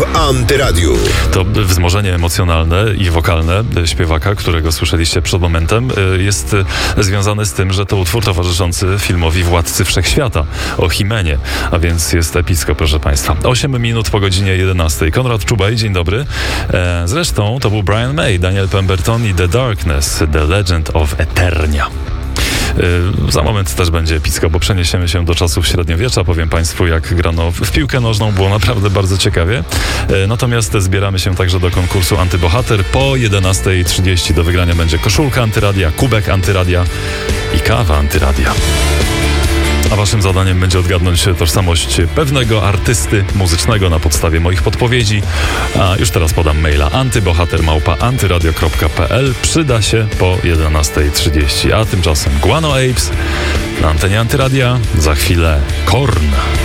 w Antyradiu. To wzmożenie emocjonalne i wokalne śpiewaka, którego słyszeliście przed momentem, jest związane z tym, że to utwór towarzyszący filmowi Władcy Wszechświata o Himenie, a więc jest epicko, proszę Państwa. 8 minut po godzinie 11. Konrad Czubaj, dzień dobry. Zresztą to był Brian May, Daniel Pemberton i The Darkness, The Legend of Eternia. Za moment też będzie epicko, bo przeniesiemy się do czasów średniowiecza. Powiem Państwu, jak grano w piłkę nożną. Było naprawdę bardzo ciekawie. Natomiast zbieramy się także do konkursu Antybohater. Po 11:30 do wygrania będzie koszulka Antyradia, kubek Antyradia i kawa Antyradia. A waszym zadaniem będzie odgadnąć tożsamość pewnego artysty muzycznego na podstawie moich podpowiedzi. A już teraz podam maila antybohater@antyradio.pl. Przyda się po 11:30. A tymczasem Guano Apes na antenie Antyradia. Za chwilę Korn.